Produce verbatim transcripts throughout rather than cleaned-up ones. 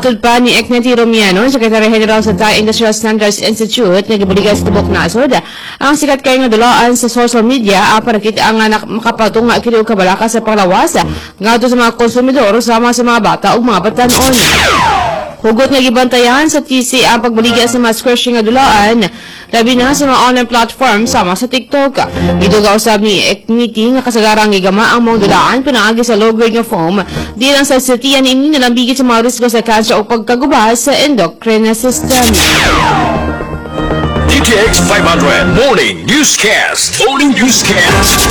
Matud pa ni Ekneti Romiano, Secretary General sa Thai Industrial Standards Institute, nagibuligay sa tibok nasod. Ang sikat kayo nga dulaan sa social media, para kita ang makapatung nga kini kabalaka sa panglawas nga ito sa mga konsumidor sama sa mga bata o mga batanon. Hugot nga gibantayan sa T C ang pagbaligya sa mga squashing nga dulaan, labi na sa mga online platform sama sa TikTok. Ito ga usab ni Ekniti nga kasagarang gigama ang mga dulaan pinaagi sa low-grade nga foam, di lang sa sitiyan ini nalambigit sa mga risgo sa cancer o pagkagubas sa endocrine system. D T X five hundred Morning Newscast. Morning Newscast.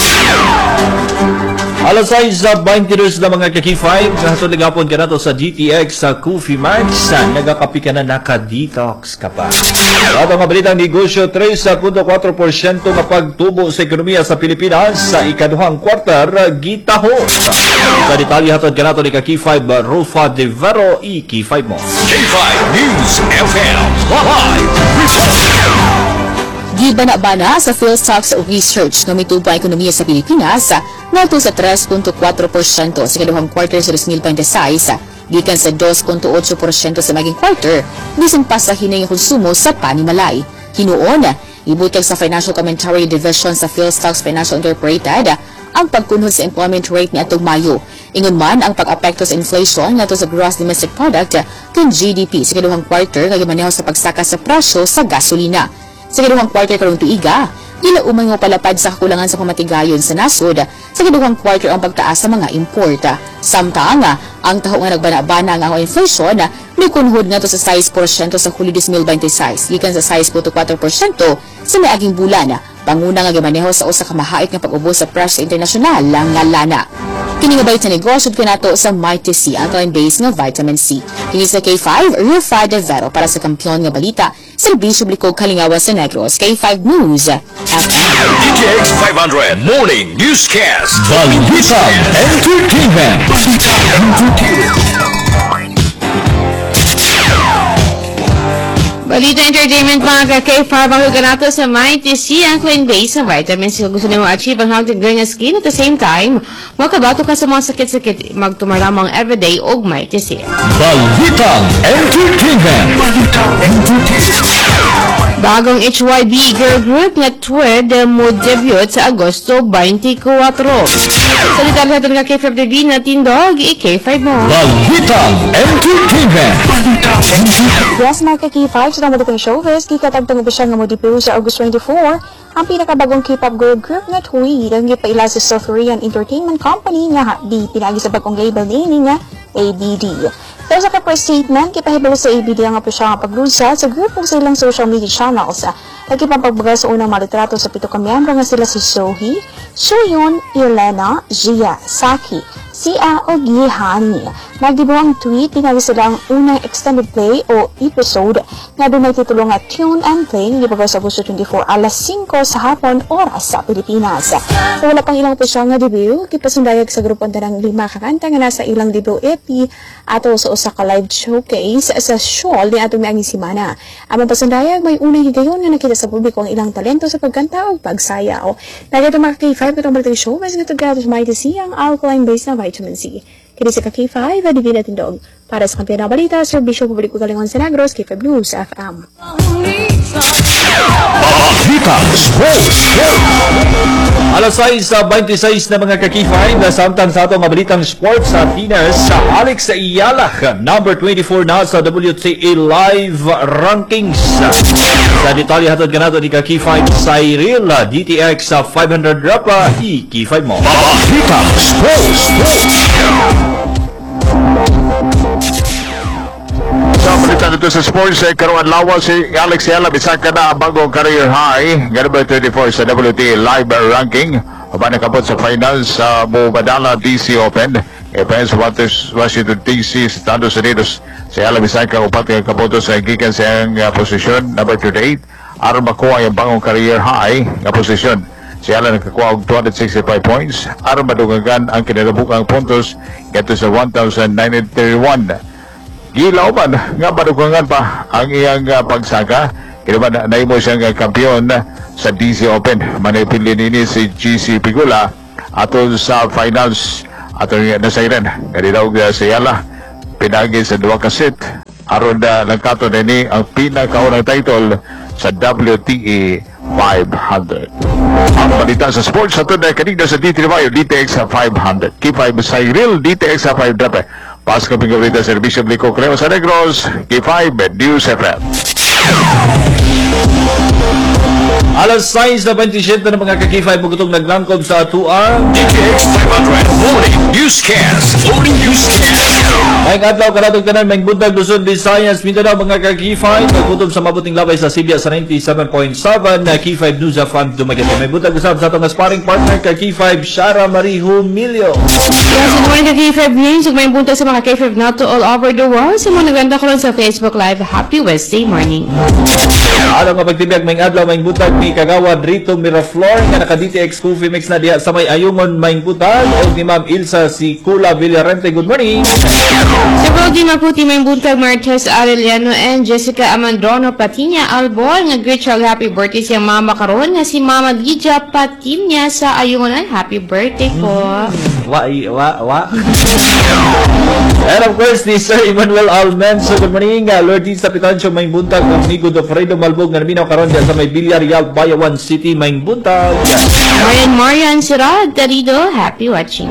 Alas sais sa twenty-two na mga kakifay, kahatod ligapon ka na to sa D T X sa Coffee Max, nagakapi ka na naka-detox ka pa. At ang mabalitang negosyo, three point four percent na pagtubo sa ekonomiya sa Pilipinas sa ikaduhang kwarter, gitaho. Sa detalye hatod ka na to ni kakifay, Rufa de Vero, i-K five mo. K five News F M Live Report. Gibana-bana sa PhilStocks Research na may tuba ekonomiya sa Pilipinas nato sa three point four percent sa ikaduhang quarter sa twenty twenty-six, gikan sa two point eight percent sa maging quarter, bisan pa sa hinay konsumo sa panimalay. Hinuon, ibutag sa Financial Commentary Division sa PhilStocks Financial Incorporated ang pagkunhod sa employment rate ni atong Mayo. Ingon man ang pag-apekto sa inflation nato sa gross domestic product kan G D P sa ikaduhang quarter nga gimaneho sa pagsaka sa presyo sa gasolina. Sa ikaduhang quarter karong tuiga, dila umay nga palapad sa kakulangan sa pamatigayon sa nasod. Sa ikaduhang quarter ang pagtaas sa mga importa. Samtang ang taho nga nagbana-bana nga ang inflation may kunhod nga to sa six percent sa Hulyo twenty twenty-six, gikan sa six point four percent sa miaging bulan. Panguna nga gimaneho sa usa ka mahait nga pag-ubos sa presyo internasyonal nga lana. Kini nga bayt sa negosyo kanato sa Mighty C, ang base nga vitamin C. Kini sa K five, Rufa de Vero para sa kampiyon nga balita, serbisyo publiko kalingawan sa Negros. K five News F M. D T X five hundred Morning Newscast. Balitang Entertainment. Balitang Entertainment. Balita Entertainment mga ka-K five ang ganato sa Mighty C, ang clean base sa vitamins. Kung gusto nyo achieve ang healthy growing skin at the same time, makabato ka sa mga sakit-sakit, magtumalamang everyday og Mighty C. Balitang Entertainment. Balitang Entertainment. Bagong H Y B girl group na Twed mo debut sa Agosto twenty-four. Sa detalye natin nga K five T V na tindog, i-K five mo. Balitang Entertainment. Yes, mga ka-K five, sa tama ditong showbiz, kikatagtang opisyal nga mo debut sa August twenty-four, ang pinakabagong K-pop girl group na Tweed, ang gipaila sa South Korean Entertainment Company nga di pinagi sa bagong label nini nga A B D. Pero sa ka-press statement, kipahibalo sa A B D ang opisyal nga paglusa sa group kung sa ilang social media channels. Nagkipapagbaga sa unang malitrato sa pito ka miyembro nga sila si Sohee, Soyeon, Elena, Jia, Saki, Sia o Gihani. Nagdibo ang tweet, pinagi sila ang unang extended play o episode nga doon may titulo nga Tune and Play ng ibabaw sa Agosto twenty-four alas five sa hapon oras sa Pilipinas. So wala pang ilang opisyal nga debut, kipasundayag sa grupo ng lima kakanta nga nasa ilang debut E P ato sa usa ka live showcase sa Seoul ni atong miaging simana. Amang pasundayag may unang higayon nga nakita sa publiko ang ilang talento sa pagkanta o pagsayaw. Nagito mga K five katong balitang show, mas ngatagado sa Mighty C ang alkaline base na vitamin C. Kini sa K five, Adivina Tindog. Para sa kampiyon na balita, serbisyo publiko kalingon sa Negros, K five News F M. Balitang Sports. Alas sais sa twenty-six na mga kakifay, nasamtang sa atong balitang sports sa Pinas sa Alex Iyala, number twenty-four na sa W T A Live Rankings. Sa detalye hatod ganado ni kakifay Cyril, D T X sa five hundred rapa, i-K five mo. Balitang Sports. Sa balita dito sa sports, eh, karoon lawa si Alex Yala, isa ka na ang bagong career high, number twenty-four sa W T A Live Ranking. Uban nakabot sa finals sa Mubadala D C Open. Events Washington D C, Estados Unidos. Si Yala, isa ka upat ng kaboto sa gikan sa iyang uh, posisyon, number thirty-eight. Aron makuha yung bagong career high na posisyon. Si Yala nakakuha og two hundred sixty-five points. Aron madugangan ang kinarabukang puntos gato sa one thousand nine hundred thirty-one. Gilauban nga madugangan pa ang iyang uh, pagsaka. Kinaman na naimo siyang uh, kampiyon sa D C Open. Manipili nini si G C Pigula atol sa finals atol nasairan. Kadi daw uh, si Yala pinagi sa duwa ka set aron na nagkato na ni ang pinakaunang title sa W T A five hundred. Ang balita sa sports sa tunay kanina sa D three Bayo D T X five hundred. K five Cyril D T X five hundred. Pas kami kabalita sa Servisyo Blico Creo sa Negros K five News F M. Alas sais na twenty-seven ng mga ka-K five magutong naglangkob sa atuang D T X five hundred Morning Newscast. Morning Newscast. May adlaw karatog tanan may buntag Luzon, Visayas, Mindanao mga ka-K five nagkutob sa mabuting labay sa Sibya sa ninety-seven point seven na K five News F M Dumaguete. May buntag usab sa atong sparring partner ka-K five Shara Marie Humilio. Yes, good morning ka-K five News. Ug may buntag sa mga K five nato all over the world. Sa mga naganda ko lang sa Facebook Live. Happy Wednesday morning. Alam nga pagtibiyag may adlaw may buntag ni Kagawad Rito Miraflor nga naka-D T X Coffee Mix na diha sa may ayungon may buntag o ni Ma'am Ilsa si Kula Villarente. Good morning. Sa Brody Maputi may buntag Martes Arellano and Jessica Amandrono Patiña Albol nga great child happy birthday siya mama karon nga si Mama Lydia Patiña sa ayungon. Happy birthday po. Wa, wa, wa. And of course, ni Sir Emmanuel Almenso. Good morning. Uh, Lord Isa Pitancio, may buntag ng Nigo do Fredo Malbog nga naminaw karon diyan sa may Villarreal, Bayawan City, may buntag. Marian Marian Sirad Darido, happy watching.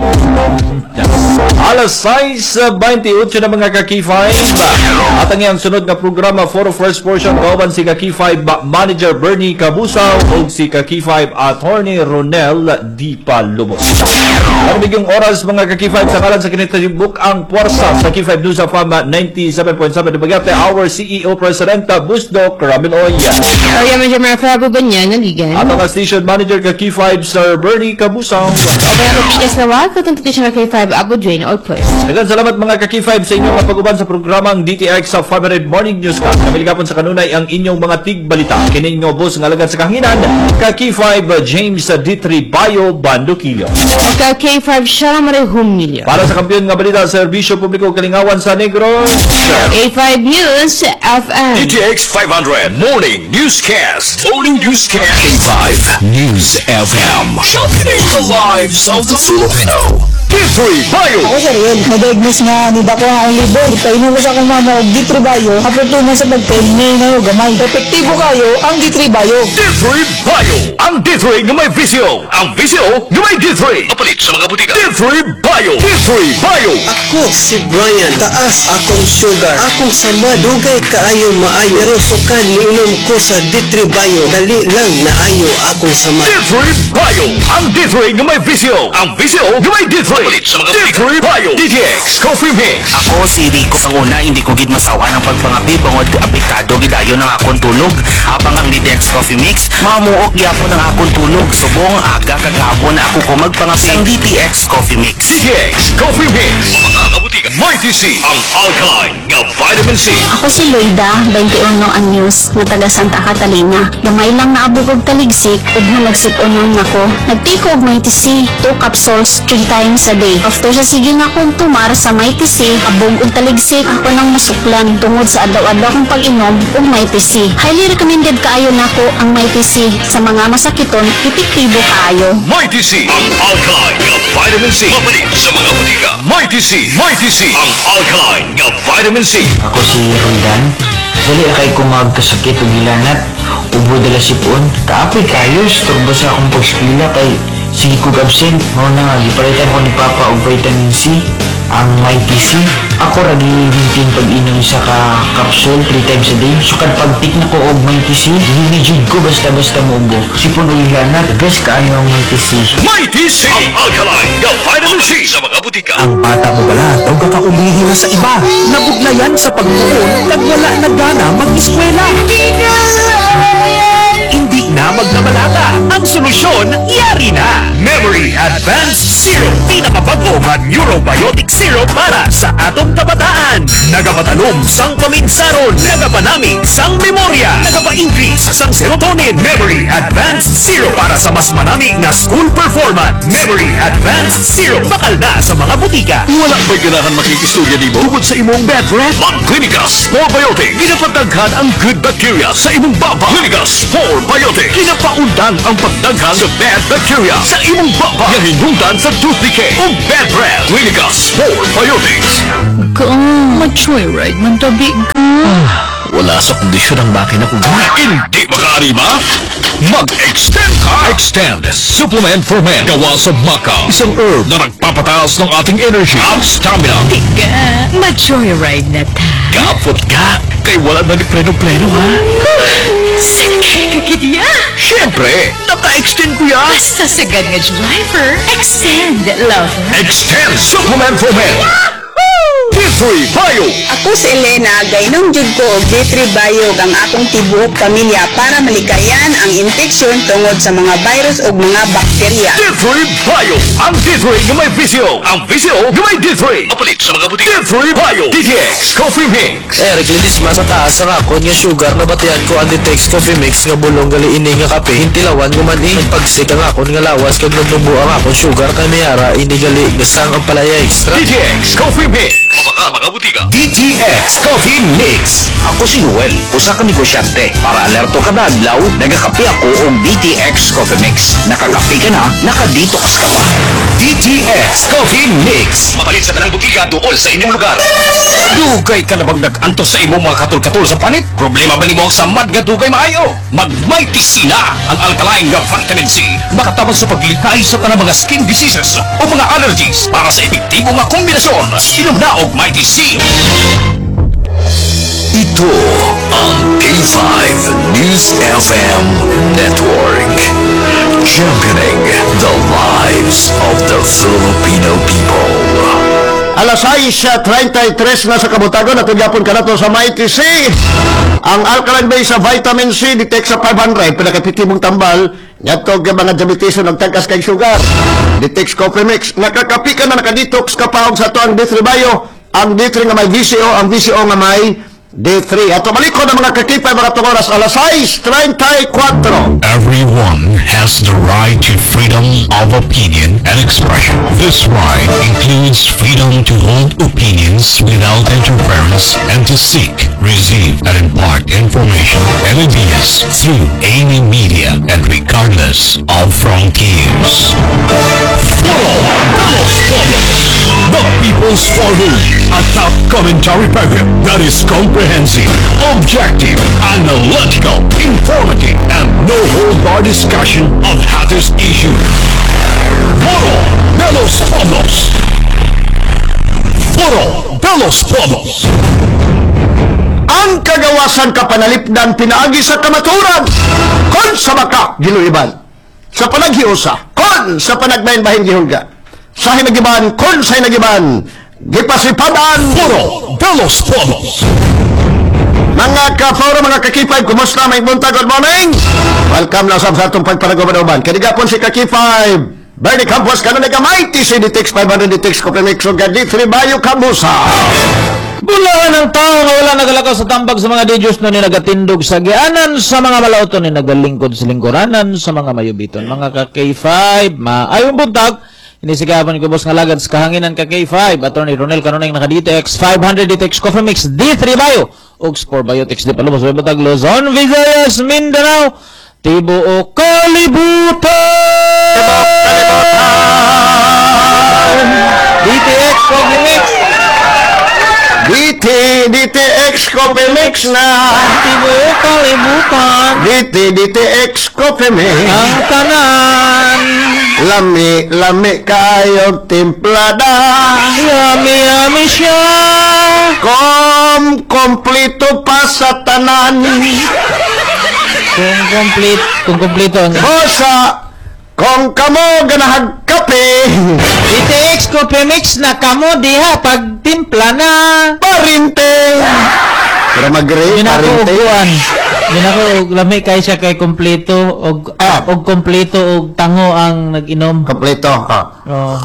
Alas sais uh, twenty-eight na mga ka-K five. At ang iyang sunod nga programa for first portion kauban si ka-K five Manager Bernie Cabusaw o si ka-K five Attorney Ronel Di Palubos. Ang bigyong oras mga ka-K five sa kalan sa kinitibuk ang puwersa sa K five News of Fama ninety-seven point seven. Bagate our C E O President Busdo Caramel Oya. Area Major Marfabo Banyan, naligan. At ang station manager ka-K five Sir Bernie Cabusaw. Okay, ang pikas na wag, katong petition ng K five Abu Dwayne Outpost. Daghang salamat mga ka-K five sa inyong pag-uban sa programang D T X sa five hundred Morning Newscast. Kamiligapon sa kanunay ang inyong mga tigbalita. Kini inyo boss ng alagad sa kahanginan ka-K five James D three Bayo Bandukilyo. Okay, K five Shara Marie Humilio. Para sa kampiyon nga balita sa Serbisyo Publiko Kalingawan sa Negros. K five News F M. D T X five hundred Morning Newscast. Morning Newscast. K five News F M. Sharpening the lives of the Filipino. D three Bayo. Ako sir yun, na-diagnose nga ni Dako nga ang libo. Painulo sa akong mama og D three Bayo. Apertunan sa pagpahinay na yung gamay. Epektibo kayo ang D three Bayo. D three Bayo. Ang D three nga may visyo. Ang visyo nga may D three. Kapalit sa mga butika. D three Bayo. D three Bayo. Ako si Brian, taas akong sugar, akong sama, dugay kaayo maayo, pero sukan niinom ko sa D three Bayo, dali lang naayo akong sama. D three Bayo. Ang D three nga may visyo. Ang visyo nga may D three. Kapalit sa mga butika. D three Bayo. D T X Coffee Mix. Ako si Rico ang una, hindi ko gid masawa ng pagpangapi bangod apektado gidayon ng akong tulog. Habang ang D T X Coffee Mix, mamuok gyapon ang akong tulog. Subong aga kagahapon ako ko magpangapi ang D T X Coffee Mix. D T X Coffee Mix. Mga kabutika. Mighty C. Ang alkaline nga vitamin C. Ako si Loida, twenty-one anyos, na taga Santa Catalina. Gamay lang na abugog taligsik, ug nalagsik-unon ako. Nagtiko og Mighty C, two capsules, three times a day. After sa sige nga akong tumar sa Mighty C, abog og taligsik, ako nang masuklan tungod sa adlaw-adlaw kong pag-inom og Mighty C. Highly recommended kaayo nako ang Mighty C. Sa mga masakiton, epektibo kaayo. Mighty C. Ang alkaline nga vitamin C. Mapalit sa mga butika. Mighty C. Mighty C. Ang alkaline nga vitamin C. Ako si Roldan. Dali kay ko magkasakit og gilanat. Ubo dala sipon. Kaapoy kayo, turbo sa akong pagspila kay sige kog absent. Mao na nga gipalitan ko ni Papa og vitamin C. Ang Mighty C. Ako ra gihintin pag-inom sa ka capsule three times a day. Sukad pagtik na ko og Mighty C. Hinijud ko basta-basta mubo. Sipon og gilanat, gas kaayo ang Mighty C. Mighty C. Ang alkaline nga vitamin C sa mga butika. Ang bata mo pala, daw kakaulihin na sa iba. Nabuglayan sa pagpuon, nagwala na gana mag-eskwela. Hindi na magnamalata. Ang solusyon, yari na. Memory Advanced Syrup. Pinakabago nga Neurobiotic Syrup para sa atong kabataan. Nagapatalom sang paminsaron. Nagapanamig sang memorya. Nagapa-increase sang serotonin. Memory Advanced Syrup para sa mas manamig na school performance. Memory Advanced Syrup. Bakal na sa mga butika. Wala ba'y ganahan makikistorya ni mo? Tungkol sa imong bed rest? Mag-Clinicas. four Biotic. Ginapataghan ang good bacteria sa imong baba. Linigas four Biotic. Ginapaundan ang pagdaghan sa bad bacteria sa imong baba. Yahinungdan sa tooth decay o bad breath. Linigas four Biotic. Ka, mag-joyride man tabi ka. Wala sa kondisyon ang makina ko. Hindi makaarima? Mag-extend ka! Extend Supplement for Men. Gawa sa Macau. Isang herb na nagpapataas ng ating energy at stamina. Tika, mag-joyride na ta. Kapot ka! Kay wala na ni pleno-pleno, ha? Sakay ka kitiya. Siyempre! Naka-extend ko yan! Basta sagad nga driver. Extend, lover. Extend Supplement for Men. D three Bio. Ako si Elena, gainong jud ko og D three Bio ang akong tibuok pamilya para malikayan ang infeksyon tungod sa mga virus o mga bakterya. D three Bio. Ang D three na may visio. Ang visio na may D three. Mapalit sa mga butik. D three Bio. D T X Coffee Mix. Eric, linis mas sa taas ang ako niya sugar na batihan ko ang Ditex Coffee Mix nga bulong gali ini nga kape. Hintilawan ko man eh. Pagsik ang ako nga lawas kag nagnubo ang ako sugar kay mayara ini gali gasang ang palaya extra. D T X Coffee Mix. Mga mga butika. D T X Coffee Mix. Ako si Noel, usa ka negosyante. Para alerto ka na adlaw, nagakape ako og D T X Coffee Mix. Nakakape ka na, nakadetox ka pa. D T X Coffee Mix. Mapalit sa tanang butika dool sa inyong lugar. Dugay ka na bang nag-antos sa imong mga katul-katul sa panit? Problema ba nimo ang samad nga dugay maayo? Magmaitisina ang alkaline nga vitamin C. Makatabang sa paglikay sa tanang mga skin diseases o mga allergies para sa epektibo nga kombinasyon. Inom na og Mighty C. Ito ang K five News F M Network. Championing the lives of the Filipino people. Alas sais thirty-three na sa kabutagon at nagyapon ka na to sa Mighty C. Ang alkaline base sa vitamin C detect sa five hundred pinakapitibong tambal ngadtog nga mga diabetes ug tagkas kay sugar. Detect Coffee Mix nakakapi ka na nakadetox ka pa og sa to ang D three Bio. Ang D three nga may V C O, ang V C O nga may D three. Ato malikod ang mga kakipay mga tungoras alas sais thirty-four. Everyone has the right to freedom of opinion and expression. This right includes freedom to hold opinions without interference and to seek, receive, and impart information and ideas through any media and regardless of frontiers. The People's Forum, a top commentary program that is comprehensive, objective, analytical, informative, and no-hold-bar discussion of hottest issues. Foro de los Pueblos. Foro de los Pueblos. Ang kagawasan kapanalipdan pinaagi sa kamaturan kon sa maka giluiban sa panaghiusa kon sa panagmainbahin gihulga sa hinagiban kon sa hinagiban gipasipadan Foro de los Pueblos. mga ka-foro, mga kakipay, kumusta? May buntag, good morning! Welcome na sa atong pagpanagumanoban. Kadigapon si kakipay Bernie Campos, kanon nagamighty si D T X five hundred D T X Coffee Mix o D three Bio Kamusa. Bulahan ng tao nga wala nagalakaw sa tambag sa mga didyos no ni nagatindog sa gianan sa mga malauton ni nagalingkod sa lingkuranan sa mga mayubiton. Mga ka-K five, maayong buntag, inisigapan ko boss nga lagad sa kahanginan ka K five, Attorney Ronel kanunay naka D T X five hundred D T X Coffee Mix D three Bio og Sport Biotics di palubos Butag Luzon, Visayas, Mindanao, Tibuok, Kalibutan! D T X Coffee Mix D T, D T X Coffee Mix na Tibuok, Kalibutan D T, D T X Coffee Mix ang tanan lami, lami kayo timplada yami, yami siya kom, kompleto pa sa tanan kung complete kung kompleto ang bosa kung kamo ganahag kape D T X Coffee Mix na kamo diha pagtimpla na parinte pero magre yun ako parinte uguan yun ako lami kay siya kay kompleto og Ah. og kompleto og tango ang nag-inom kompleto ah. oh.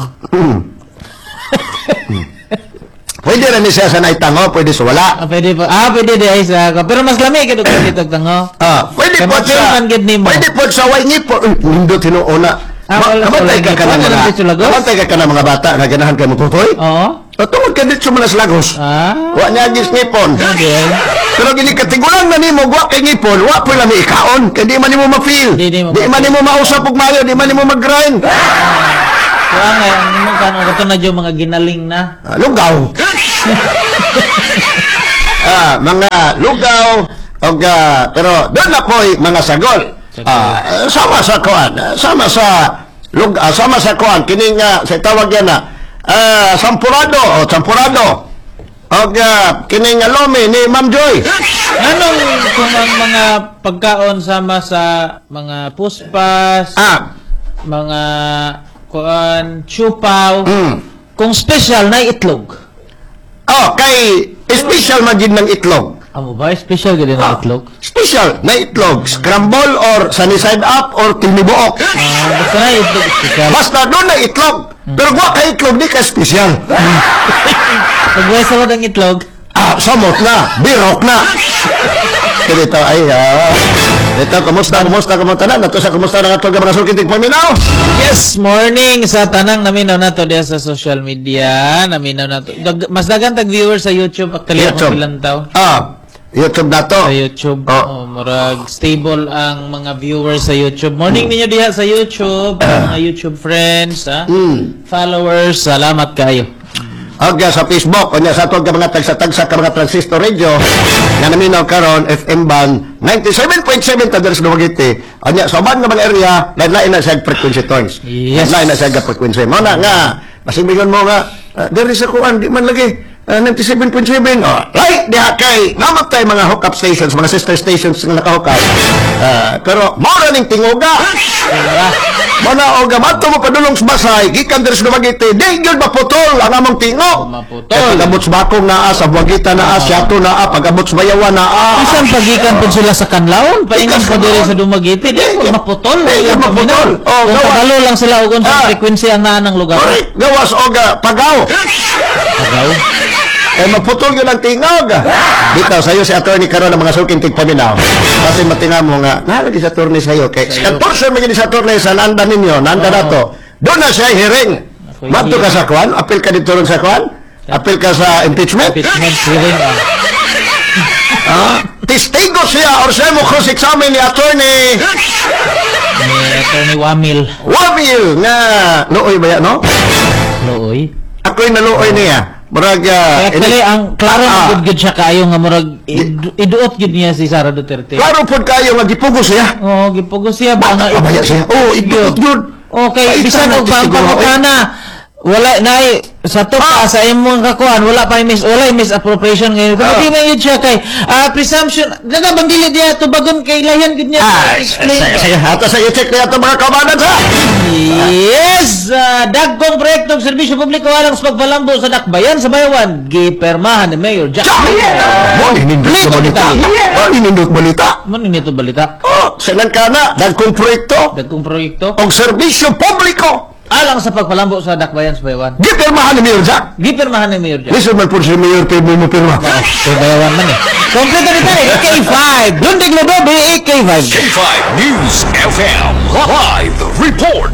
Pwede rin siya sa naitango, pwede sa wala. Ah, pwede pa. Ah, pwede di ay sa pero mas lami kay kompleto og tango. Ah, pwede Kaya po mag-feel sa man gid nimo. pwede po sa way ngipo. Nindo tinuuna. Ah, wala- Kamantay wala ka ka ngipon, ng wala mga dito lagos? kamantay ka ka ng mga bata na ganahan kay mo tutoy. Oo. O tungod ka dito sa Manas Lagos. Ah? Wa niya agis ngipon. Okay. Pero gini katigulang na nimo wa kay ngipon, wa po lang ikaon. Kay di man nimo ma-feel. Di- di mo Di man nimo mausap og mayo, di man nimo mag-grind. Kaya nga, ano mo kano kato na yung mga ginaling na. Ah, lugaw. ah, mga lugaw og ah, pero doon na ko'y mga sagol. Ah, sama sa kuan, sama sa lug, ah, sama sa kuan kining nga sa tawag yan na ah, sampurado o sampurado. Og ah, kining nga lomi ni Ma'am Joy. Anong kung ang mga pagkaon sama sa mga puspas, Ah, mga kuan, chupaw, mm. kung special na itlog. Oh, kay special man gid ng itlog. Amo ba? Special gid na itlog? Special na itlog, scramble or sunny side up or tinibuok. Ah, basta na itlog special. Basta doon na itlog. Pero wa ka itlog di ka special. Pagwesa mo ng itlog, Ah, samot na, birok na. Kaya dito ay ah. Dito, kumusta, kumusta, kumusta na? Nato sa kumusta na nga ito mga sulkitig paminaw? yes, morning sa tanang naminaw na to diya sa social media. Naminaw na to. Dag- mas dagan tag viewers sa YouTube. Actually, ako ilang tao. Ah, YouTube na to. Sa YouTube. Oh. Oh, murag stable ang mga viewers sa YouTube. Morning ninyo diha sa YouTube. Ang mga YouTube friends, ha? Mm. Followers, salamat kayo. Og sa Facebook, kanya sa atong mga tagsa-tagsa ka mga transistor radio nga naminaw karon F M band ninety-seven point seven taders Dumaguete. Anya sa uban nga mga area, lain-lain na sa frequency tones. Yes. Lain na sa frequency. Mo na nga, masingon mo nga, uh, diri sa kuan di man lagi uh, ninety-seven point seven. Oh, right diha kay namatay mga hookup stations, mga sister stations nga naka-hookup. Uh, pero mo na ning tinguga. Mo na og gabato mo padulong sa Basay, gikan diri sa Dumaguete, di gyud maputol ang among tingog. Maputol. Pag-abot sa Bakong naa, sa Buagita naa, Siato naa, pag-abot sa Bayawan naa. Isang pagikan po sila sa Kanlaon, paingon po diri sa Dumaguete, di po maputol. Di Yung maputol. paminaw. Oh, Kung gawas. kabalo lang sila o kung sa Ah. frequency ang naan ng lugar. Correct. Gawas og uh, pagaw. Pagaw. Eh maputol yun ang tingog. Dito sayo si attorney karon ng mga sulking tigpaminaw. Kasi matinga mo nga, nalagi sa attorney sayo kay fourteen magini sa attorney sa nanda ninyo, nanda nato. Doon na siya hearing. Madto ka sa kwan, apil ka dito ron sa kwan? Apil ka sa impeachment? Impeachment hearing. ah. Ah, testigo siya or siya mo cross-examine ni attorney Ni Attorney Wamil. Wamil nga nooy ba yan, no? Looy. Ako'y naluoy niya. Murag, uh, Actually, ang klaro Ah. na good good siya kayo nga murag idu- iduot gid niya si Sara Duterte. klaro po kayo nga gipugos siya. Oo, gipugos siya ba nga Abaya siya. Oh, iduot yun. Okay, Ay, bisan sana og bang testigo, pamukana. Wala na sa to pa sa imong kakuan wala pa miss wala misappropriation ngayon. Pero Ah. di man yun siya kay ah, presumption daga bang dili diya tubagon kay layan gid niya. Ay, Explain. saya, saya, ato sa i-check niya ito mga kabanan sa. Yes! Uh, dagkong proyektong serbisyo publiko alang sa pagpalambo sa dakbayan sa Bayawan. Gipermahan ni Mayor Jack. Mo, ninindot sa balita. Mo, ninindot balita. Ano nito balita? Oh, silang ka na, dagkong proyekto, Dagkong proyekto o serbisyo publiko. alang sa pagpalambo sa dakbayan sa Bayawan. Gipirmahan ni Mayor Jack. Gipermahan ni Mayor Jack. Listen man po si Mayor, pero mo pirma. Sa Bayawan man eh. Kompleto rin tayo, A K five. Lundig na dobe, A K five. K five News F M Live Report.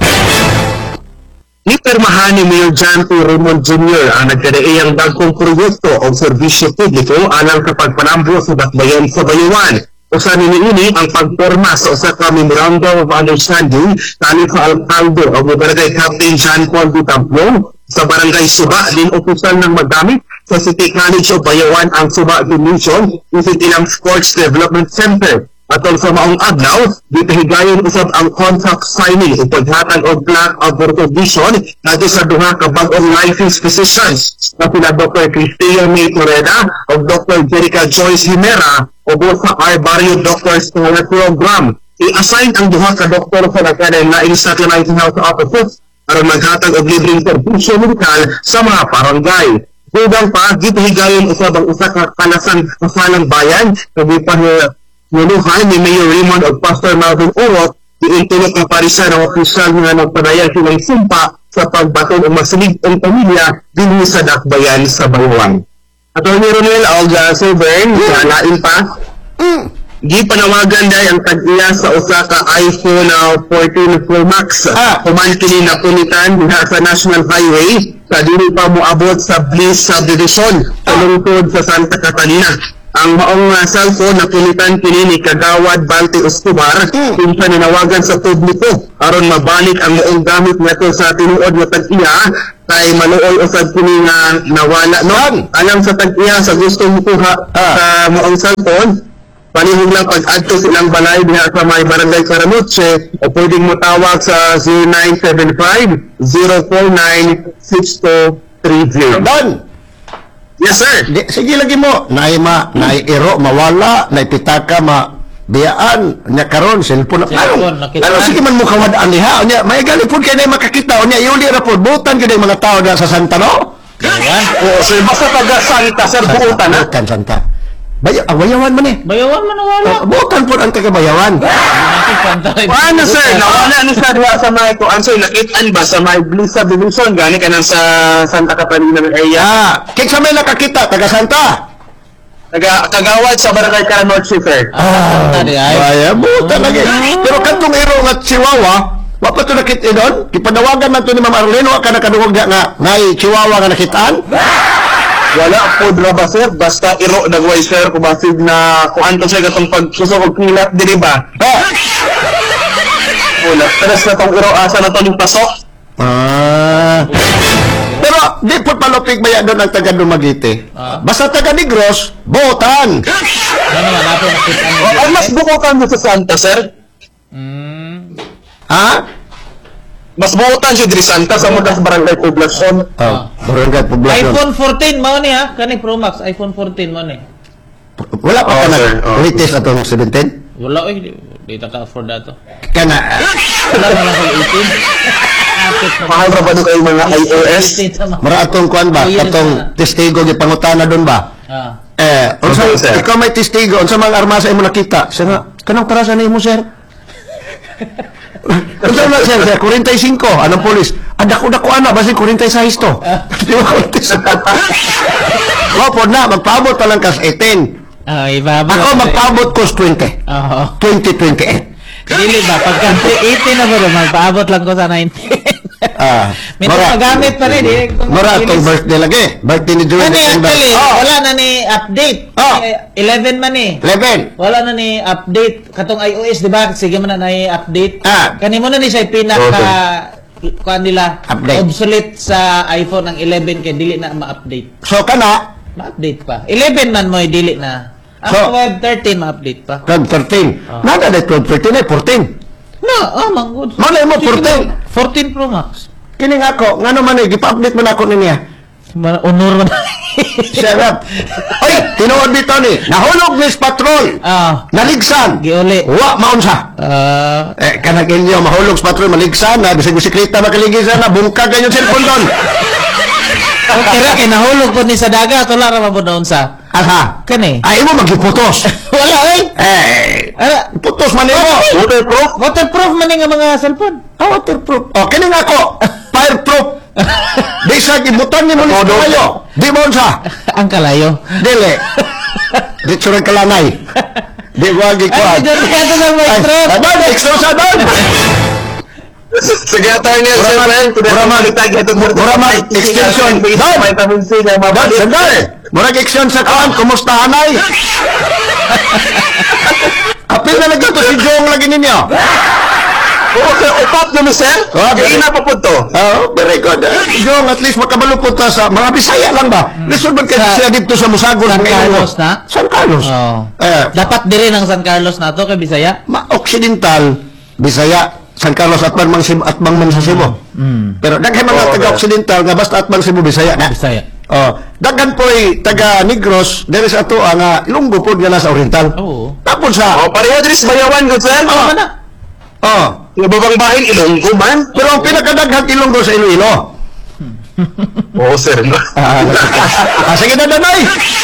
Nipirmahan ni Mayor John P. Raymond Junior ang nagkadaiyang dagkong proyekto o serbisyo publiko alang sa pagpanambo sa dakbayan sa Bayawan. Usa niini ang pagporma sa usa ka memorandum of understanding tali sa alkalde o barangay Captain John Juan Vitamplong sa barangay Suba din opisyal ng magamit sa City College of Bayawan ang Suba Gymnasium usig ilang Sports Development Center. Atol sa maong adlaw, gitahigayon usab ang contract signing o paghatag og plaque of recognition nato sa duha ka bag-ong licensed physicians na sila Doctor Cristina May Toreda o Doctor Jerica Joyce Himera o sa R. Barrio Doctors Scholar Program. I-assign ang duha ka doktor sa nagkanay na in-satellite health offices para maghatag og libreng serbisyo medikal sa mga barangay. Hudang pa, gitahigayon usab ang usa ka kalasan kasalang bayan na Nunuhan ni Mayor Raymond o Pastor Marvin Urot diin tulog ang parisan ng opisyal nga nagpadayan silang sumpa sa pagbaton ng masilig ang pamilya din sa dakbayan sa Bayawan. Attorney Ronel Alga Silvern, sa lain pa, gipanawagan dai ang tag-iya sa usa ka iPhone uh, fourteen Pro Max. Ah. Human kini napunitan diha sa National Highway sa dili pa moabot sa Bliss Subdivision sa lungsod sa Santa Catalina. Ang maong uh, cellphone napunitan kini ni Kagawad Balti Escobar kinsa nanawagan sa publiko aron mabalik ang maong gamit nato sa tinuod nga tag-iya kay maluoy usab kini nga nawala no. Alang sa tag-iya sa gustong mukuha sa maong cellphone, panihog lang pag-adto silang balay diha sa may Barangay Caramuche o pwedeng motawag sa zero nine seven five, zero four nine, six two three zero. Don! Yes, sir. Di, sige lagi mo. Naay ma, naay iro, mawala, naay pitaka, ma, biyaan, nya karon cellphone na. Cellphone, Ano, nakita ano, na. sige man mo kawadaan niha. Nya, may gali po kayo na makakita. Nya, iuli ra po. Butan kayo mga tao na sa Santa, no? Oo, sir. Basta taga Santa, sir. Buutan, ha? Butan, Santa. Bayo, ah, bayawan man eh. Bayawan man nawala. Uh, butan po ang taga-bayawan. Paano, sir? Nawala ni sa diha sa may kuan, sir. Nakitaan ba sa may Bliss Subdivision? Gani ka nang sa Santa Catalina area? Ah, kinsa may nakakita, taga Santa. Taga Kagawad sa Barangay Caramuche, sir. Ah, baya, butan lagi. Pero kantong iro nga Chihuahua, wa pa to nakita doon. Kipanawagan man to ni Ma'am Arlene, wa ka nakaduog nga nga ngay Chihuahua nga nakitaan. Wala po dra ba, sir? Basta iro nagway, sir. Kumasig na kuan to, sir, katong pagsusok og kilat, diri ba? Ah. Wala. Tres na tong iro, asa na to yung pasok? Ah. Pero di po palupig maya doon ang taga Dumaguete. Basta taga Negros, botan. Ano man natin nakita mo. Ang mas bukutan mo sa Santa, sir? Ha? Mas bukutan siya diri Santa sa mudas Barangay Poblacion. Oh, Barangay Poblacion. iPhone fourteen mao ni ha, kani Pro Max iPhone fourteen mao ni. Wala pa Oh, ka na sir. Oh. latest atong seventeen? Wala oy, di, di ta ka afford dato. Kana. Wala man ako eighteen. Mahal ra ba doon kayo mga iOS? Mara atong kuan ba? Atong testigo gipangutana doon ba? Ah. Eh, unsa Okay, sir. ikaw may testigo, unsa mang armasa imo nakita? Siya nga, kanang tarasan nimo, sir? Unsa na sir, sir, forty-five, anong polis? Adak-udak ko ana, basi forty-six to. Di ba forty-six? Opo na, magpaabot pa lang kas eighteen. Ah, iba ba? Ako magpaabot ko twenty. Oo. twenty twenty-eight. Dili ba pagka eighteen na ba magpaabot lang ko sa nineteen. Ah, May magamit pa rin eh. Mara atong birthday lagi. Birthday ni Joel Ano December. actually, Oh, wala na ni update. Oh. Eh, eleven man eh. eleven. Wala na ni update. Katong iOS, di ba? Sige man na na update. Ah. Kani mo na ni siya pinaka kuan nila Update. obsolete sa iPhone ang eleven kay dili na ma-update. So kana, Ma-update pa. eleven man mo dili na. Ang So- web thirteen ma-update pa. twelve thirteen. Nada na twelve thirteen ay fourteen. No, oh, manggod. Malay mo, fourteen. fourteen Pro Max. Kini nga ako, ngano man eh, gipa-update man ako niya. Ma- honor man. Shut up. Oy, tinuod dito ni. Nahulog ni patrol. Ah, Naligsan. giuli. Wa maunsa. Ah, Eh, kanang inyo, mahulog sa patrol, maligsan na. Bisag bisikleta makaligisan na. Bungkag ganyan cellphone doon. okay ra kay nahulog po ni sa dagat wala ra mabunaon sa. Aha. Kani. Ay, mo magiputos. Wala eh. Eh, Ara, putos man imo. Waterproof? waterproof man nga mga cellphone. Ah, waterproof. Oh, kini nga ako. Fireproof. Di sa gibutan ni mo ni kayo. Di mo unsa. Ang kalayo. Dili. Dito rin kalanay. Di ko agi ko. Ay, dyan ka to sa maestro. Ano, extra sa doon. Sige, attorney, sir, friend. Buraman. Buraman. Extension. Doon. Vitamin C na Doon, mabalik. sandali. Murag extension sa kuan. Kumusta, hanay? Apil na nagkato si Jong lagi ninyo. Oo, sir, upat naman, sir. Ah, Kaya na pa po to. Oh, very good. Jong, at least makabalupot ta sa mga Bisaya lang ba? Lisod ba kayo siya dito sa Musagon? San Carlos na? San Carlos. Oh. Eh, Dapat diri ng San Carlos na to kay Bisaya. ma-Occidental, Bisaya, San Carlos at Bang Cebu at Bang Man sa Cebu. Mm. Pero daghan mga Oo, taga-Occidental nga basta at Bang Cebu Bisaya na. Bisaya. Oh, daghan po'y taga Negros, dere sa ato nga Ilonggo pod nga nasa Oriental. Oo. Tapos sa Oh, pareho dris bayawan, good sir. Oh, mana? oh, Yung babang bahin, Ilonggo man. pero ang pinakadaghang Ilonggo sa Iloilo. Oo, sir. Ah, ah, sige na danay.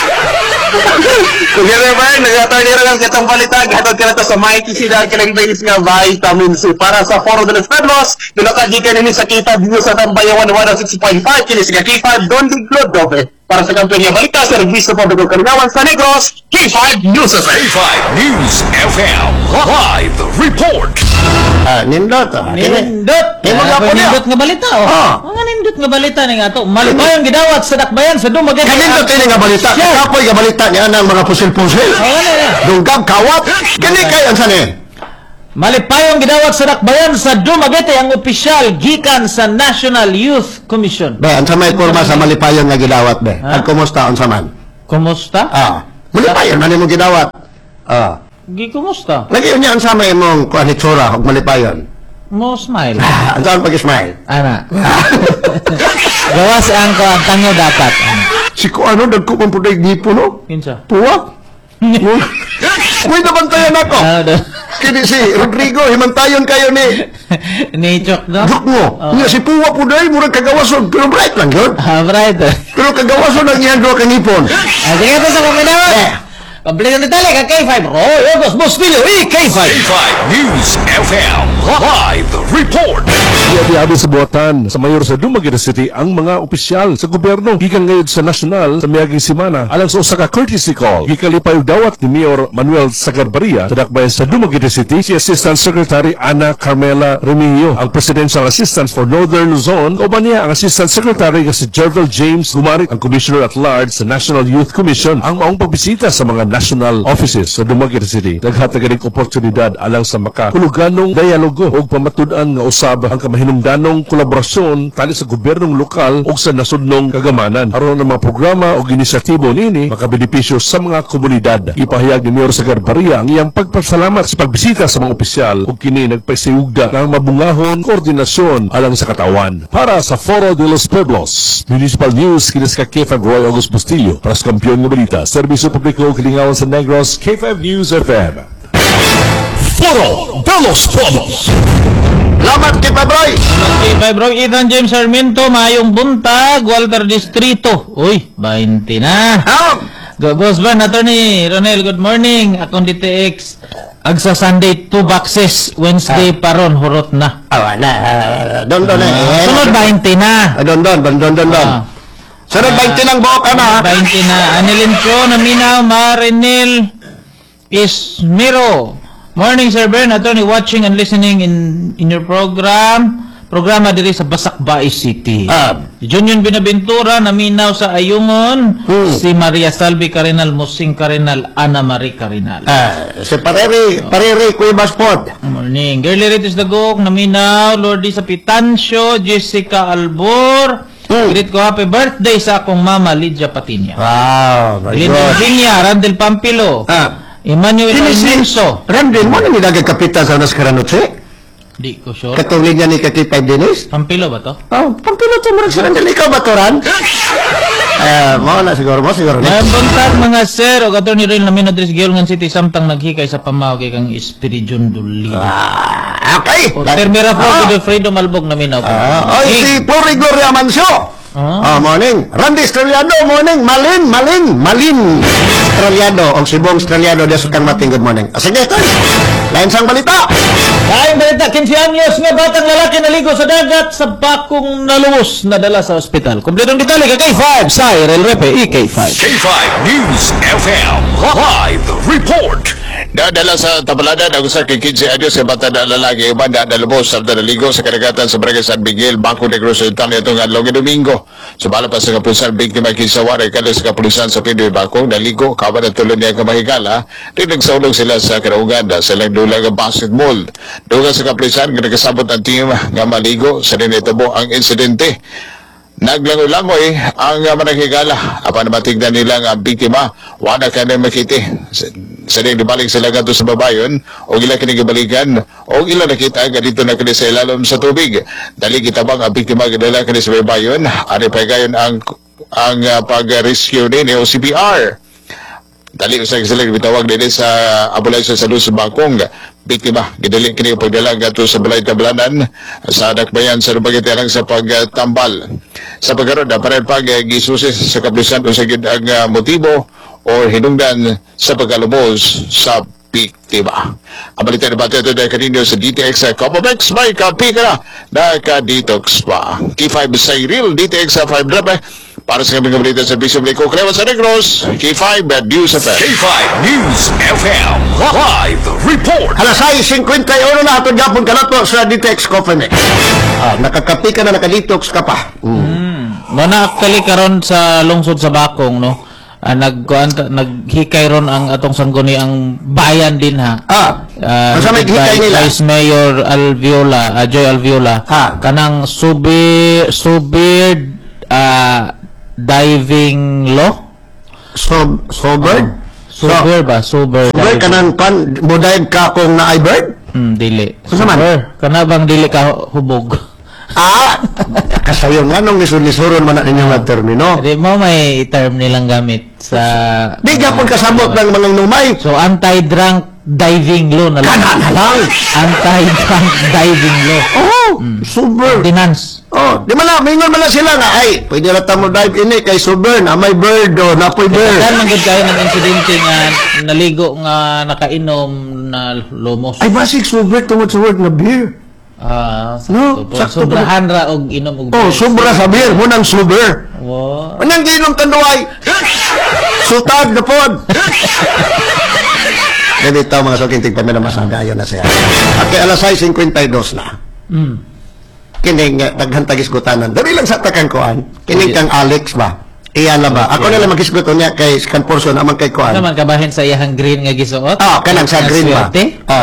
Kung yan ba, nag-attorney rin ang kitang palitag. Hatod ka na to sa Mighty C dahil kilang base nga vitamin C. Para sa Foro de los Pueblos, pinakagikan nini sa kita dito sa Tambayawan one oh six point five. Kini sa Kipa, Don Diglod, dobe. Para sa kampanya balita, Serbisyo Publiko Kalinawan sa Negros, K five News F M. K five News F M Live Report. Ah, nindot. ah. Nindot. Kini mga Ah, po niya. nindot nga balita oh. Ah. Mga nindot nga balita ni nga to. Malibayang gidawat sa dakbayan sa Dumaguete. Kanindot ini nga balita. Kapoy nga balita niya ng mga pusil-pusil. Oh, ano yan? Dungkab, kawat. Kini kay ang sani. Malipayong gidawat sa dakbayan sa Dumaguete ang opisyal gikan sa National Youth Commission. Be, ang sa may kurma sa malipayon nga gidawat, be. Ah. At kumusta ang saman? Kumusta? Ah. Malipayon, ano mo gidawat? Ah. Gi kumusta? Lagi niya ang sama imong kuan hitsura og malipayon. Mo smile. Ah, ang saan pag-smile? Ana. Gawas ang ko ang tango dapat. Si ko ano, nagkuman po na yung gipo, no? Kinsa? Puwa? Uy, nabantayan ako. Ah, do. Kini si Rodrigo, himantayon kayo ni Ni Chok no? Duk mo. Nga si Puwa po dahil, murag kagawason. Pero bright lang yun. Ah, right. Pero kagawason ang iyan doon kangipon. Ah, sige po sa kuminawan. Eh. Kompleto ni Tali ka K five. Roy August Bustillo, E K five. K five News F M Live Report. Iyabi sa buwatan sa mayor sa Dumaguete City ang mga opisyal sa gobyerno gikan ngayon sa nasyonal sa miyaging simana alang sa usa ka courtesy call gikalipay og dawat ni Mayor Manuel Sagarbaria sa dakbayan sa Dumaguete City si Assistant Secretary Ana Carmela Remigio, ang Presidential Assistant for Northern Luzon, o niya ang Assistant Secretary nga si Jervel James Gumarit, ang Commissioner at Large sa National Youth Commission, ang maong pagbisita sa mga national offices sa Dumaguete City. Naghatag ganing oportunidad alang sa makahuluganong dialogo o pamatud-an nga usab ang kamahinungdanong kolaborasyon tali sa gobyernong lokal o sa nasudnong kagamanan. Aron ang mga programa o inisyatibo nini makabenepisyo sa mga komunidad. Ipahayag ni Mayor Sagarbaria ang iyang pagpasalamat sa pagbisita sa mga opisyal o kini nagpaisiugda ng mabungahon koordinasyon alang sa katawan. Para sa Foro de los Pueblos, Municipal News, kinis ka K five Roy August Bustillo. Para sa kampiyon ng balita, Serbisyo Publiko Kilingawan sa Negros, K five News F M. Foro de los Pueblos. Lamat kay Pabroy. K five Roy Ethan James Sarmiento, mayong buntag, Walter Distrito. Uy, twenty na. Ah. Go, Boss Van, Attorney Ronel, good morning. Akong D T X, agsa Sunday, two boxes. Wednesday paron, hurot na. Awa na. Don don eh. Sunod twenty na. Don don, don don don don. Ah. Sunod twenty ng buhok ana. twenty na. Anilin Cho, Naminaw, Marinil, Ismiro. Morning, Sir Ben. Attorney, watching and listening in in your program. Programa diri sa Basakbay City. Ah. Junior Binaventura, Naminaw sa Ayungon. Hmm. Si Maria Salvi Carinal, Musing Carinal, Ana Marie Carinal. Ah, si Pareri, Pareri Cuevas Pod. Morning. Girlie Ritis Dagok, Naminaw, Lordy sa Pitancio, Jessica Albor. Hmm. Greet ko happy birthday sa akong mama, Lydia Patinya. Wow, very Linda good. Pinya, Randel Pampilo. Ah. Emmanuel Ini si Alonso. Randin mo na nilagay kapitan sa Nascaranotse? Di ko sure. Katulad niya ni Kati Five Dennis? Pampilo ba to? Oh, pampilot mo rin si Randin. Ikaw ba to, Ran? Eh, mo na siguro mo, siguro na. Mayang buntag mga sir, o Attorney Real Lamino Dres Gilngan City, samtang naghikay sa pamaw kay kang Espiridion Duli. Ah, okay. O Termera po, Ah. Kudo Freedom Albog Naminaw. Ah, oy, si Puri Gloria Mancio. Ah, morning. Randy Estrellado, morning. Malin, Malin, Malin. Estrellado, o Sibong Estrellado, dia sukang mating good morning. Ah, sige, ito. Lain sang balita. Kain balita, quince anyos nga batang lalaki naligo sa dagat sa bakong naluwas nadala sa ospital. Kompletong detalye ka K five sa Irel Repe, E K five. K five News F M Live Report. Dadala sa Tabalada, nagusa kay quince anyos sa bata na lalaki, banda na lubos sa naligo sa karagatan sa Barangay San Miguel, Bangko Negros Occidental itong adlaw nga Domingo. Sumala pa sa kapulisan, biktima kinsawaray kala sa kapulisan sa Pinoy Bangko, naligo, kawan at tuloy niya kamahigala, din nagsaulog sila sa Karauganda sa langdulang basketball. Doon sa kapulisan, nagkasabot ang team nga maligo sa ninitabo ang insidente. Naglangoy-langoy ang uh, mananghigala. Apan matignan nila ang biktima, wala ka na makiti. Sa rin balik sila gato sa babayon, o ila kinigibalikan, o ila nakita nga dito na kani sa ilalom sa tubig. Dali kitabang ang biktima gadala kani sa babayon, ari pa gayon ang ang uh, pag-rescue ni o C P R. Dali usay sila bitawag din sa ambulansya sa Luzon Bangkong. Biktima gidali kini pagdala gato sa balay Tablanan sa dakbayan sa Dumaguete lang sa pagtambal. Sa pagkaroon na pareil pag gisusis sa kapulisan sa gid ang uh, motibo o hinungdan sa pagkalumos sa biktima. Ang balita na bata ito dahil kanino sa D T X sa Copomex, may kapi ka na, naka-detox pa. K five sa Iril, D T X sa five Drive, Para sa kaming balita sa Bishop Rico Cleves sa Negros, K five at News F M. K five News F M. Live report. Alas sais fifty-one na atong gapon kanato sa Ditex Coffee Mix. Ah, nakakapi ka na, nakadetox ka pa. Mm. Mo na actually karon sa lungsod sa Bakong, no. Uh, nag naghikay ron ang atong sangguni ang bayan din ha. Ah. Uh, Masa may hikay nila? Vice Mayor Alviola, uh, Joy Alviola. Ha. Kanang subir subir uh, diving law. So, sober? Sober ba? Sober. Sober ka ng pan, buday ka kung na bird? Hmm, dili. Kung saan man? Sober. Kana bang dili ka hubog? Ah! Kasayo nga nung lisod-lisoron man na ninyong na termino. Di mo may term nilang gamit sa... Di ka po kasabot ng mga numay. So, anti-drunk diving law na lang. Kana na lang! Anti-drunk diving law. Oh! Sober! Ordinance. Oh, di man na, mingon man na sila nga, ay, pwede na tamo dive ini kay sober, na may bird o, napoy bird. Kaya man gud kayo ng insidente nga naligo nga nakainom na lumos. Ay, basig sober tungod sa word na beer. Ah, No, sakto po. sakto Sobrahan ra og inom og Oh, sobra sa beer, munang sober. Wow. Manang ginom tanduay. Sutag na pod. Ganito mga soking tigpamay na masada, yun na siya. At kay alas sais fifty-two na. Mm. Kining uh, daghantagis gutanan. Dali lang sa takang kuan. Kining kang Alex ba? Iyan lang ba? Ako na lang magisguto niya kay scan portion amang kay kuan. Naman kabahin sa iyang green nga gisuot. Ah, kanang sa green ba?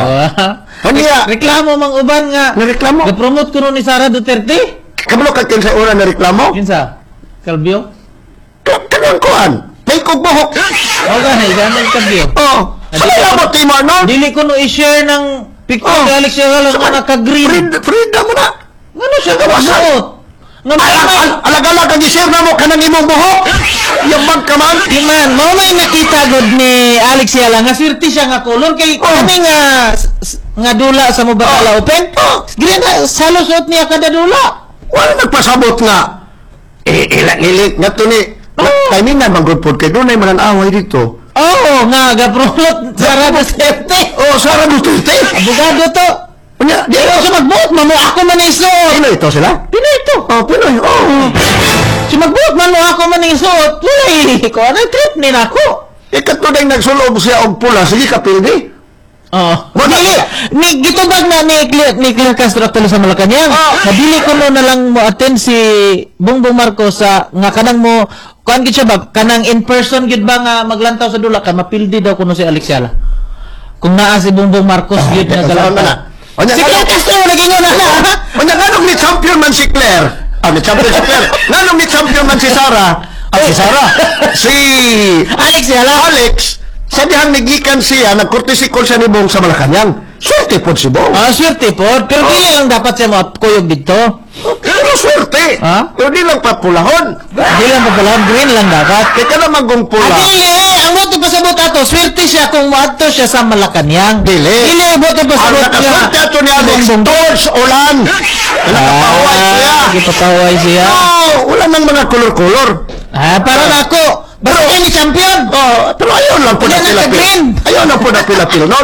Ah. Oh, niya. Reklamo mang uban nga. Nareklamo. Na-promote ko nun ni Sara Duterte. Kabalo ka kin sa una na reklamo? Kinsa? Kalbio? Kanang kuan. May kugbuhok. O ganay, ganay Kalbio. Oh. Sala mo Timor no? Dili ko no i-share ng picture Oh. ni Alex Yagala nga naka-green. Frida, Frida mo na. Ano siya gawasot? Nga may Alag-alag ang isir na mo kanang imong buhok. Yabag ka man. Di man, mo may nakita god ni Alex Yala nga swerte siya nga kulon kay kami nga s- s- nga dula sa Mubatala Open. Green na salo suot niya kada dula. Wala nagpasabot nga. Eh, ilang-ilit nga to ni. Kami na manggod pod kay doon ay mananaway dito. Oo, nga gaprolot Sara Duterte. Oh, Sara Duterte. Abogado to. Unya, di Pero sa magbuot man mo ako man isuot. Pinoy ito sila? Pinoy ito. Oh, Pinoy. Oh. Si magbuot man mo ako man isuot. Wala ko ano trip ni nako. Ikat to dahil nagsulob siya og pula. Sige ka, pildi. Oh. Dili, ni gitubag na ni Clear, ni Clear Castro tulo sa Malacanang. Nadili ko no na lang mo attend si Bongbong Marcos sa nga kanang mo kuan gid siya ba kanang in person gid ba nga maglantaw sa dula ka mapildi daw kuno si Alex Yala. Kung naa si Bongbong Marcos gid nga galantaw. Onya Si Clear Castro naging na na. Onya nganong ni champion man si Claire? Ah, ni champion si Claire. Nganong ni champion man si Sara? Ah, si Sara. Si Alex Yala. Alex. Sa dihang nagikan siya, nagkurtisi call siya ni Bong sa Malacanang. Swerte po si Bong. Ah, swerte po. Pero dili lang dapat siya makuyog dito. Pero swerte. Ha? Pero di lang papulahon. Di lang papalahon, green lang dapat. Kaya ka naman gong pula. Ah, dili! Ang boto pasabot ato, swerte siya kung maadto siya sa Malacanang. Dili. Dili, boto Ang pasabot niya. nakaswerte ato ni Alex, George Olan. Nakapaway siya. Ah, Nakapaway siya. Oh, wala nang mga kulor-kulor. Ah, para na ako. Basta yan ni champion. Oh, pero ayaw lang po na Yan ang pila-pila. ka-green. Ayaw lang po na pila-pila. No?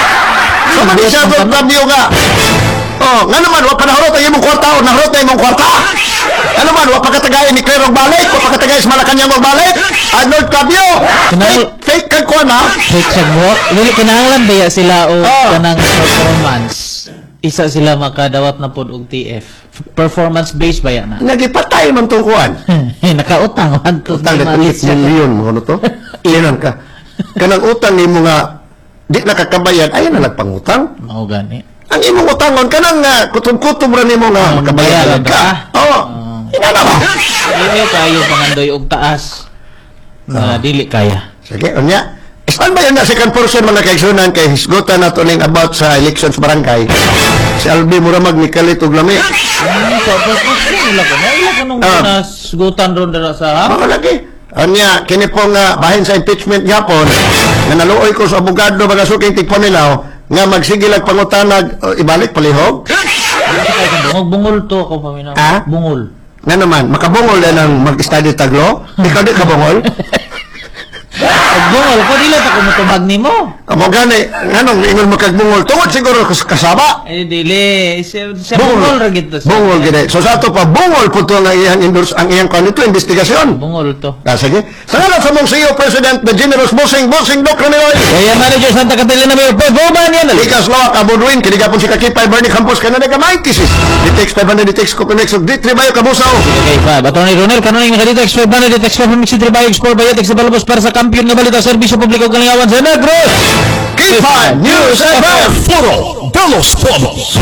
So, mali siya doon, Fabio nga. Oh, nga naman, wala pa nahurot ang imong kwarta o nahurot ang imong kwarta. Nga naman, wala pa katagayin ni Claire og balik, wala pa katagayin sa Malacanang og balik. Arnold Fabio. Fake, fake kag kuha na. Fake sa buhok. Dili, kinahanglan ba ya sila o Oh. kanang performance? Isa sila makadawat na pod og T F. Performance based ba yan na? Nagipatay man tong kuhan. Nakautang. one, two, Utang three na months tulit siya. milyon mo ano to? Ilan ka? Kanang utang ni mo nga di nakakabayan, ayan na nagpangutang. Mao gani. Ang imong utangon kanang nga kutom-kutom ra nimo nga makabayaran bayaran ka. ka. Oo. Inana ba? Dili kayo pangandoy og taas. Na dili kaya. Sige, unya. Saan ba yun na second person mga kaigsunan kay hisgutan na to ning about sa elections barangay? Si Albi Muramag ni Kalit og lami. Hmm, so, so, so, nila ko. Nila ko nung Ah. nasgutan ron dara sa ha? Mga lagi. Anya, kini po nga bahin sa impeachment yapon nga naluoy ko sa abogado mga suking tigpon nila nga magsigil ang pangutanag o, ibalik palihog. Bungol, bungol to ako paminaw. Ah? Bungol. Nga naman, makabungol na ng mag-study taglo. Ikaw di kabungol. Bungol ko dili ta ko mutubag nimo. Amo gani, nganong ingon makagbungol tungod siguro kas- kasaba. Eh dili, siya siya bungol ra gid to. Bungol gid. So sa ato pa bungol po to nga iyang endorse ang iyang kanito investigasyon. Bungol to. Ah, sige. Sa ngalan sa mong C E O President the Generous Bossing Bossing Doc Ramiloy. Kaya manager Santa Catalina Mayor Boy Boban yan. Likas Law Kabudwin kini gapon si Kakipay Bernie Campos kana naga Maitis. Ditex five hundred Ditex ko connect og D three bayo kabusaw. Okay, pa. Attorney Ronel kanon nga dito expert ban dito expert from Mixed Trabayo Export Biotics sa balabos para sa kampiyon nga balita serbisyo publiko kalingawan sa Negros. K five News F M. Foro de los Pobos.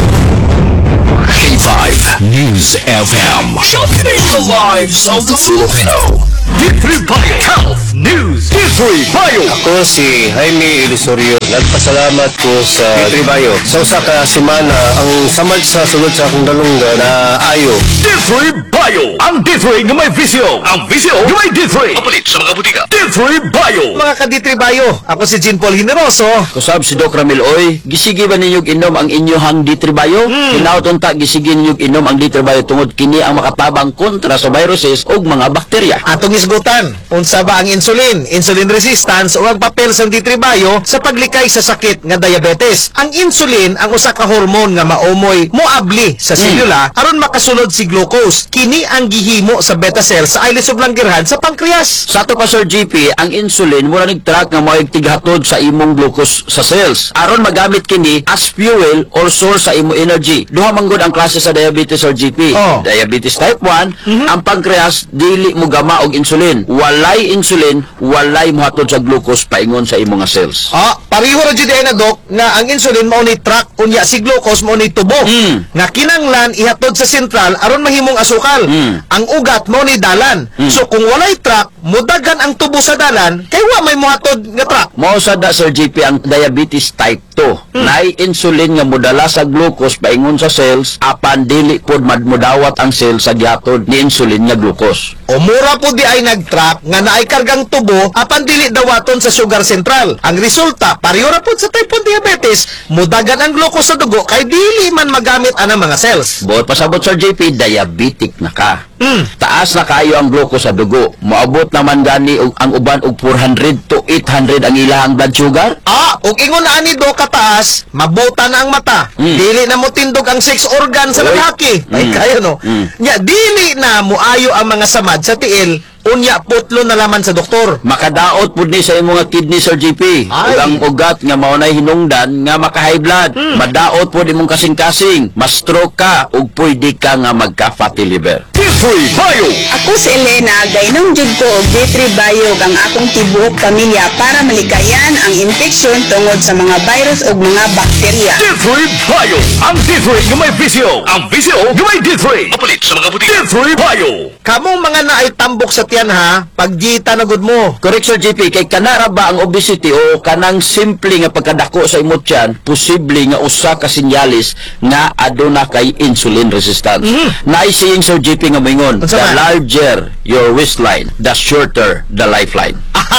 K five News F M. Sharpening the lives of the Filipino. D three Bio Health News. D three Bio. Ako si Jaime Ilusorio. Nagpasalamat ko sa D three Bio. Sa usa ka semana ang samad sa sulod sa akong dalungga na ayo. D three Bio. Ang D three nga may visyo. Ang visyo nga may D three. Papalit sa mga butika. D three Bio. Mga ka-D three Bio, ako si Jean Paul Generoso. Kusab si Doc Ramil, oy, gisigi ba ninyog inom ang inyohang D three Bio? Hmm. Kinaot unta gisigi ninyog inom ang D three Bio tungod kini ang makatabang kontra sa viruses ug mga bakterya. Atong isgutan, unsa ba ang insulin, insulin resistance o ang papel sa D three Bio sa paglikay sa sakit nga diabetes. Ang insulin ang usa ka hormone nga maumoy moabli sa selula hmm. aron makasulod si glucose. Kini ang gihimo sa beta cells sa ilis ug langgirhan sa pancreas. Sa ato pa Sir G P, ang insulin mura nagtrack nga moay tighatod sa imong glucose sa cells aron magamit kini as fuel or source sa imong energy. Duha man gud ang klase sa diabetes Sir G P. Oh. Diabetes type one, Mm-hmm. ang pancreas dili mo gama og insulin. Walay insulin, walay mohatod sa glucose paingon sa imong nga cells. Ah, pariho ra jud na Doc nga ang insulin mao ni track unya si glucose mao ni tubo. Mm. Nga kinanglan ihatod sa sentral aron mahimong asukal. Mm. Ang ugat mao ni dalan. Mm. So kung walay track, mudagan ang tubo sa dalan kay wa may mohatod nga track. Mao sad da Sir G P ang diabetes type two. Hmm. Nay insulin nga modala sa glucose paingon sa cells apan dili pod madmudawat ang cells sa gihatod ni insulin nga glucose. O mura po di ay nag-track nga naay kargang tubo apan dili dawaton sa sugar central. Ang resulta, pareho ra pod sa type one diabetes, mudagan ang glucose sa dugo kay dili man magamit anang mga cells. Buot pasabot Sir J P, diabetic na ka. Mm. Taas na kayo ang glucose sa dugo. Moabot naman gani og ang uban og four hundred to eight hundred ang ilahang blood sugar. Ah, ug ingon na ani do kataas, mabuta na ang mata. Mm. Dili na mo tindog ang sex organ sa Oy. lalaki. Ay Mm. kayo no. Mm. Nya dili na muayo ang mga samad sa tiil, unya putlo na laman sa doktor. Makadaot pud ni sa imong nga kidney Sir G P. Ug ang ugat nga mao nay hinungdan nga maka-high blood. Hmm. Madaot pud imong kasing-kasing, ma-stroke ka ug pwede ka nga magka-fatty liver. D three Bio. Ako si Elena, gaynom jud ko og D three Bio ang akong tibuok pamilya para malikayan ang infeksyon tungod sa mga virus ug mga bakterya. D three Bio. Ang D three nga may visyo. Ang visyo nga may D three. Papalit sa mga butika. D three Bio. Kamong mga naay tambok sa tiyan ha, paggita na gud mo. Correct Sir G P, kay kanara ba ang obesity o kanang simple nga pagkadako sa imong tiyan, posible nga usa ka sinyalis nga aduna kay insulin resistance. Mm-hmm. Naisiyeng Sir G P nga moingon, Unsa the man? larger your waistline, the shorter the lifeline.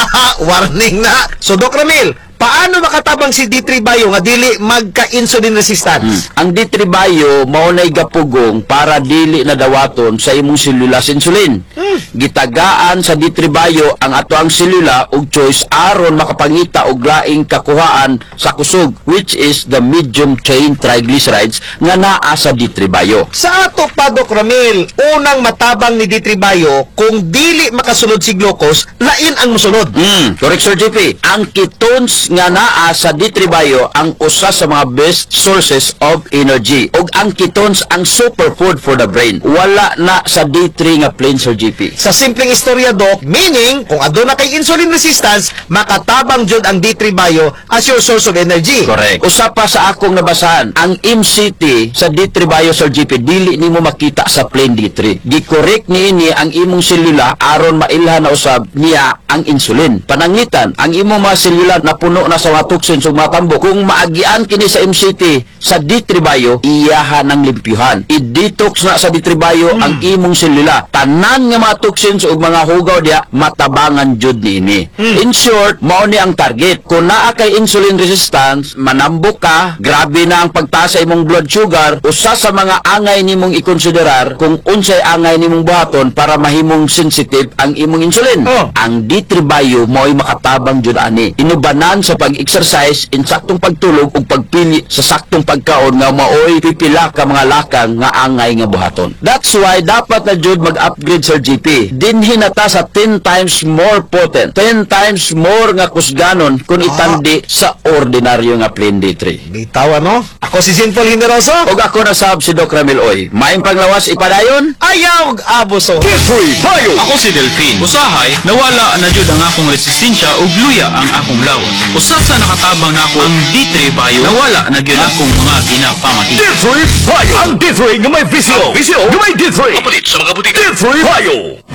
Warning na. So Doc Ramil, paano makatabang si D three Bio nga dili magka-insulin resistance? Ang D three Bio mao nay gapugong para dili na dawaton sa imong selula sa insulin. Hmm. Gitagaan sa D three Bio ang ato ang selula ug choice aron makapangita og laing kakuhaan sa kusog, which is the medium chain triglycerides nga naa sa D three Bio. Sa ato pa Doc Ramil, unang matabang ni D three Bio kung dili makasulod si glucose, lain ang musunod. Mm, correct Sir J P. Ang ketones nga naa sa D three Bio ang usa sa mga best sources of energy. Ug ang ketones ang superfood for the brain. Wala na sa D three nga plain Sir J P. Sa simpleng istorya Doc, meaning kung aduna kay insulin resistance, makatabang jud ang D three Bio as your source of energy. Correct. Usa pa sa akong nabasahan, ang M C T sa D three Bio Sir G P dili nimo makita sa plain D three. Gi-correct niini ang imong selula aron mailhan na usab niya ang insulin. Panangitan, ang imong mga selula na puno na sa mga toxins ug mga tambok. Kung maagian kini sa M C T, sa D three Bio, iyahan ng limpyuhan. I-detox na sa D three Bio ang imong selula. Tanan nga mga toxins o mga hugaw diya, matabangan jud niini. In short, mao ni ang target. Kung naa kay insulin resistance, manambok ka, grabe na ang pagtaas sa imong blood sugar, usa sa mga angay nimong ikonsiderar kung unsay angay nimong buhaton para mahimong sensitive ang imong insulin. Ang D three Bio mo'y makatabang jud ani. Inubanan sa pag-exercise, insaktong pagtulog ug pagpili sa saktong pagkaon nga maoy pipila ka mga lakang nga angay nga buhaton. That's why dapat na jud mag-upgrade sa G P. Dinhi na ta sa ten times more potent, ten times more nga kusganon kung itandi sa ordinaryo nga plain D three. Bitaw no? Ako si Sinful Generoso. Og ako na sab si Doc Ramil Oy. Maayong panglawas ipadayon. Ayaw og abuso. D three Bio. Ako si Delphine. Usahay, nawala na jud ang akong resistensya ug luya ang akong lawas. Usa sa nakatabang na ako ang D three Bio. Nawala na gyud akong mga ginapamati. D three Bio. Ang D three nga may visyo. Visyo nga may D three. Kapalit sa mga butika. D three Bio.